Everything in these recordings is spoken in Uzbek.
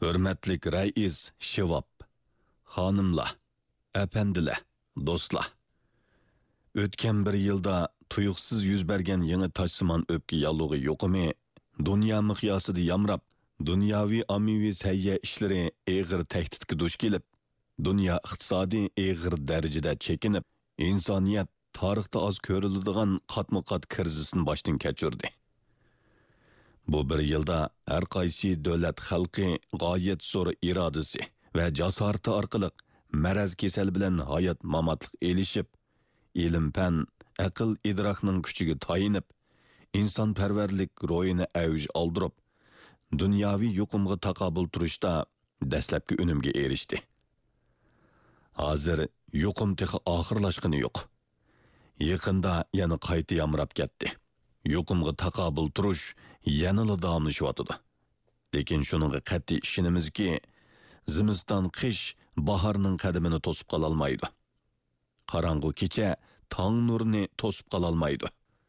Hürmetlik Reis Şivab, hanımlar, efendiler, dostlar. Ötken bir yılda tuyuqsiz yüz bergen yeni taşsıman öpki yallığı yokumu, dünya miqyasida yamrab, dünyavi amivi seyye işleri eğir tehditki duş kelib, dünya iqtisadi eğir derecede çekinib, insaniyet tarixda az ko'riladigan qatma-qat krizisini boshdan kechirdi. Bu bir yılda her qaysi davlat xalqi g'oyat zo'r irodasi va jasorati orqali maraz kasal bilan hayot mamatliq elishib, ilm fan, aql idrokning kuchiga tayinib, insonparvarlik ro'yini avj oldirib, dunyoviy yuqumga taqobil turishda dastlabki unumga erishdi. Hozir yuqum texi oxirlashgani yo'q. Yaqinda yana qayta yamrab ketdi. Yuqumga taqobil turish yanada davomlashyotdi. Lekin shuningga qat'iy ishonamizki, zimiston qish bahorning qadamini to'sib qola olmaydi. Qarong'u kecha tong nurini to'sib qola olmaydi.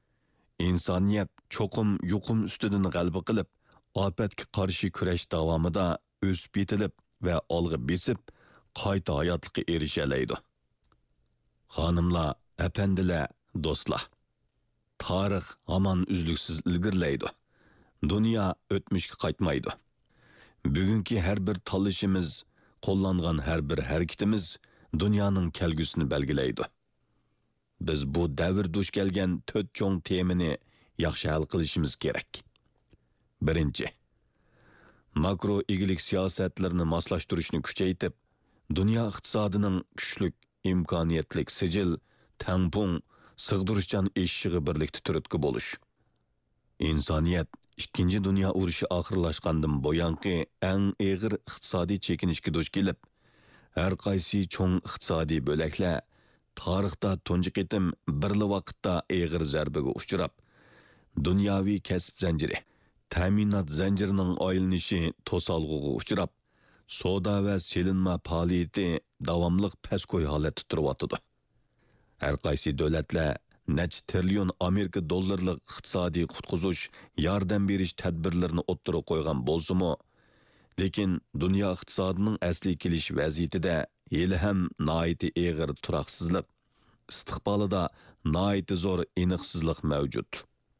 Insoniyat cho'qim yuqum ustidan g'alaba qilib, ofatga qarshi kurash davomida o'sib yetilib va olg'a besib, qayta hayotlikka erishalaydi. Xonimlar, efendiler, dostlar. Tarix hamon uzluksiz ilgirlaydi. Dünya o'tmishga qaytmaydi. Bugungi har bir tanlashimiz, qo'llangan har bir harakatimiz dunyoning kelgusini belgilaydi. Biz bu davr duch kelgan 4 cho'ng temini yaxshi hal qilishimiz kerak. Birinchi, makro igilik siyosatlarini moslashtirishni kuchaytirib, dunyo iqtisodining kuchlik, imkoniyatlik sijil, tampon, sig'dirishchan eshig'i birlikda turtki bo'lish. İnsaniyet, ikkinchi dunyo urushi oxirlashgandan buyangi eng og'ir iqtisodiy chekinishga duch kelib, har qaysi cho'ng iqtisodiy bo'laklar tarixda tunji qitim birli vaqtda og'ir zarbaga uchrab, dunyoviy kasb zanjiri, ta'minot zanjirining oylanishi to'solg'uga uchrab, savdo va selinma faoliyati davomli pastgo'y holatda turyotdi. Har qaysi davlatlar necha trillion Amerika dollarlik iqtisodiy qutqizush, yordam berish tadbirlarini o'ttira qo'ygan bo'lsa-mu, lekin dunyo iqtisodining asli kelish vaziyatida hali ham noiti og'ir turoqsizlik, istiqbolida noiti zo'r aniqsizlik mavjud.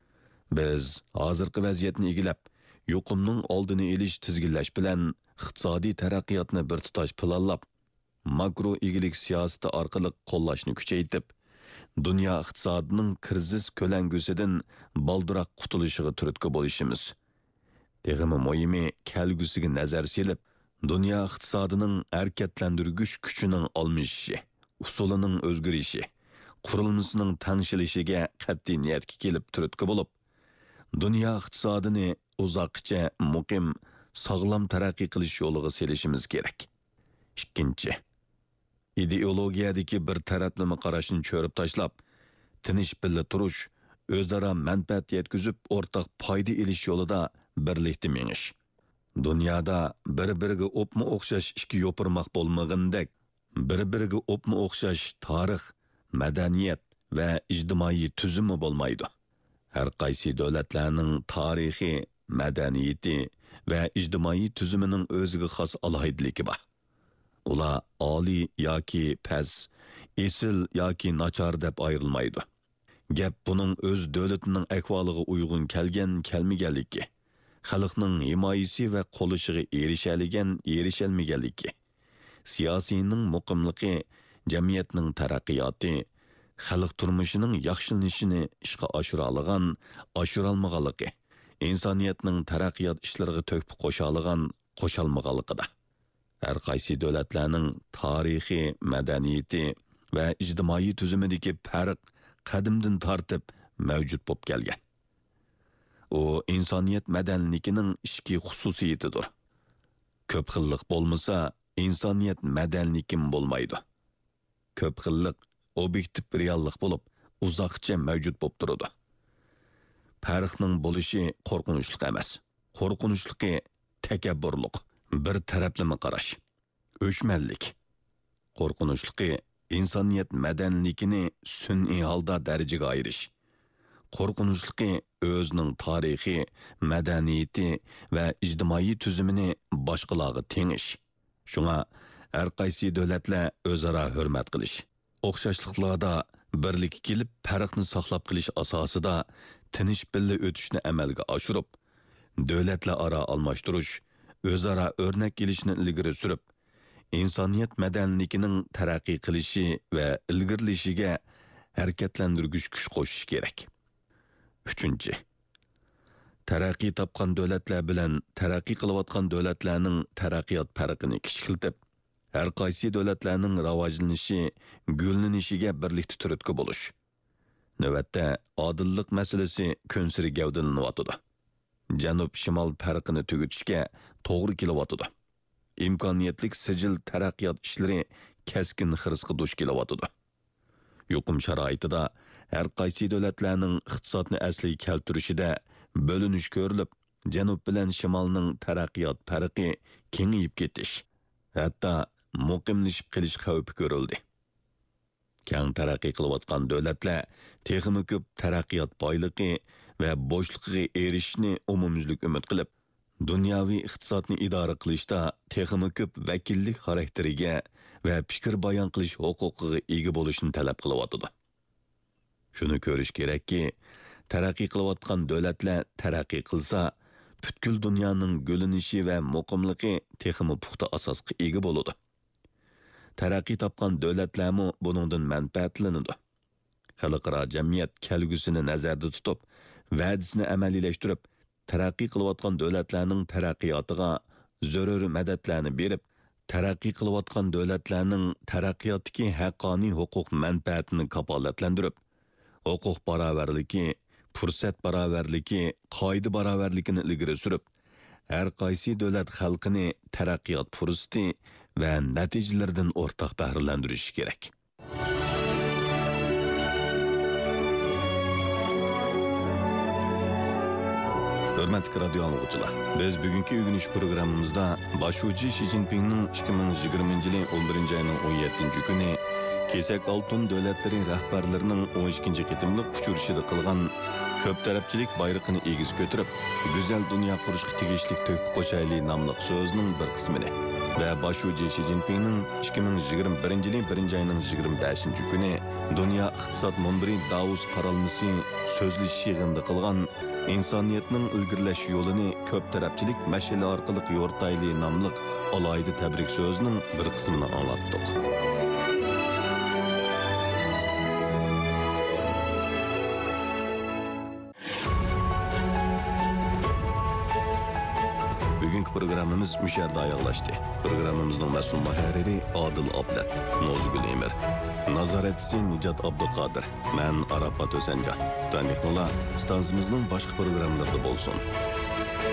Biz hozirgi vaziyatni egilab, yuqumning oldini olish tizginlash bilan iqtisodiy taraqqiyotni bir tutash planlab, makro igilik siyosati orqali qo'llashni kuchaytirib, dunyo iqtisodining krizis ko'langusidan baldiroq qutulishiga turtki bo'lishimiz. Teg'imi muhimi kelgusiga nazar selib, dunyo iqtisodining harakatlantirgich kuchining almishishi, usulining o'zgarishi, qurilmasining tangshilishiga qat'iy niyatga kelib turtki bo'lib, dunyo iqtisodini uzoqcha muqim, sog'lom taraqqiy qilish yo'liga selishimiz kerak. Ikkinchi, ideologiyadagi bir taraflama qarashni cho'rib tashlab, tinish birga turish, o'zaro manfaat yetkazib, o'rtaq foyda olish yo'lida birlikda menish. Dunyoda bir-biriga o'pma o'xshash ikki yo'pirmoq bo'lmagandek, bir-biriga o'pma o'xshash tarix, madaniyat va ijtimoiy tuzumi bo'lmaydi. Har qaysi davlatlarning tarixiy, madaniyati va ijtimoiy tuzumining o'ziga xos alohidaligi bor. Ular oliy yoki past, esil yoki nachar deb ayrilmaydi. Gap buning o'z davlatining ahvoliga uyg'un kelmaganligi, xalqning himoyasi va qo'lishiga erishalmaganligi, siyosiyning muqimligi, jamiyatning taraqqiyoti, xalq turmushining yaxshilanishini ishga oshirolmaganligi, insoniyatning taraqqiyot ishlariga to'kib qo'shalmaganligida. Har qaysi davlatlarning tarixiy, madaniyati va ijtimoiy tuzumidagi farq qadimdan tortib mavjud bo'lib kelgan. U insoniyat madaniyatining ishki xususiyatidir. Ko'p xillik bo'lmasa, insoniyat madaniyati bo'lmaydi. Ko'p xillik obyektiv reallik bo'lib, uzoqcha mavjud bo'lib turadi. Farqning bo'lishi qo'rqinchli emas. Qo'rqinchligi takabburlik, bir taraflama qarash, o'chmanlik. Qo'rqinchligi insoniyat madaniyatini sun'iy holda darajaga ayirish. qo'rqinchli o'zining tarixi, madaniyati va ijtimoiy tuzumini boshqalarga tengish. Shunga har qaysi davlatlar o'zaro hurmat qilish, o'xshashliklarda birlik kelib farqni saqlab qilish asosida tinch billa o'tishni amalga oshirib, davlatlar aro almashtirish, o'zaro o'rnak kelishni ilgari surib, insoniyat madaniyatining taraqqiy qilishi va ilgirlishiga harakatlantirgich kuch qo'shish kerak. 3. Taraqqiy topgan davlatlar bilan taraqqiy qilayotgan davlatlarning taraqqiyot farqini kichikiltib, har qaysi davlatlarning rivojlanishi, gullanishiga birlikda turtki bo'lish. Navbatda odillik masalasi kunsiri gavdalanyotdi. Janub-shimol farqini tugutishga to'g'ri kelyotdi. İmkoniyetlik sicil taraqqiyot ishlari keskin xirisga duch kelyotdi. Yuqum sharoitida har qaysi davlatlarning iqtisodni asliga keltirishida bo'linish ko'rilib, janub bilan shimolning taraqqiyot farqi kengayib ketish, hatto muqimlashib qolish xavfi ko'rildi. Keng taraqqiy qilayotgan davlatlar texnik ko'p taraqqiyot boyligi va bo'shligiga erishishni umumyuzlik umid qilib, dunyoviy iqtisodni idora qilishda texnik ko'p vakillik xarakteriga va fikr bayon qilish huquqiga ega bo'lishni talab qilyotdi. Shuni ko'rish kerakki, taraqqiy qilayotgan davlatlar taraqqiy qilsa, butkul dunyoning gullanishi va muqimligi texnik puxta asosga ega bo'ladi. Taraqqiy topgan davlatlarmi buningdan manfaatlanadi. Xalqaro jamiyat kelgusini nazarda tutib, va'dasini amaliyalashtirib, taraqqiy qilayotgan davlatlarning taraqqiyotiga zarur madadlarni berib, taraqqiy qilayotgan davlatlarning taraqqiyotdagi haqqoniy huquq manfaatini kafolatlantirib, huquq barobarligi, fursat barobarligi, qoida barobarligini ilgari surib, har qaysi davlat xalqini taraqqiyot fursati va natijalardan o'rtaq bahrilantirishi kerak. Hürmetli radyo anlıqçılar, biz bugünkü ögünüş programımızda başucu Xi Jinping'nin 2020 yılı 11. ayının 17. günü Kesak Altın Devletleri rahbarlarının 12. ketimlik uçuruşida qilgan köp tarafçilik bayrağını egiz götürüp, güzel dünya kuruşqa tegishlik tökpü qo'shayli namlıq sözünün bir qismini ve başucu Xi Jinping'nin 2021 yılı 1. ayının 25. günü Dünya İqtisad Munbiri Davos qaralması sözlü yig'inida qilgan insoniyatning ilgirlash yo'lini ko'p tarafchilik mash'ala orqali yo'rtayli nomli alohida tabrik so'zining bir qismini anglatdik. Bugünkü programımız müşerda ayaqlaşdı. Programımızın mas'ul muharriri Adil Ablat, Nozgul Emir, nazoratchisi Nijat Abduqodir, men Arafat O'sanjon. Tanıqlar stansiyamizning boshqa programmalarida bo'lsin.